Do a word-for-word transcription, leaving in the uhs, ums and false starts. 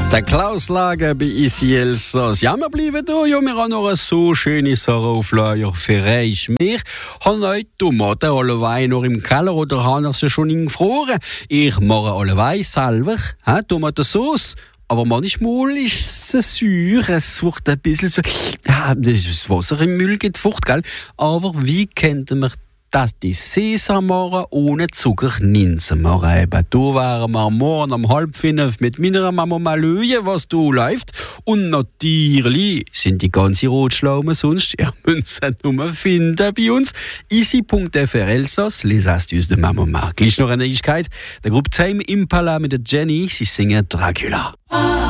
Der Klaus Lager bei Isi Elsass. Ja, wir bleiben da. Ja, wir haben noch eine so schöne Sache auf Lager für euch. Wir haben heute Tomaten alle noch im Keller oder haben sie schon gefroren. Ich mache alle selber ha, Tomatensauce. Aber manchmal ist es süß, es wird ein bisschen so, ja, das Wasser im Müll geht fort, gell? Aber wie könnte man das die Sesam machen, ohne Zucker Ninsen machen? Eben, da wären wir morgen um halb fünf mit meiner Mama mal schauen, was da läuft. Und natürlich sind die ganzen Rotschlaumen sonst, ihr müsst sie nur finden bei uns. isi punkt f r Elsass, lesest aus der Mama mal. Gleich noch eine Neuigkeit. Der Gruppe Tame Impala mit der Jenny, sie singen Dracula.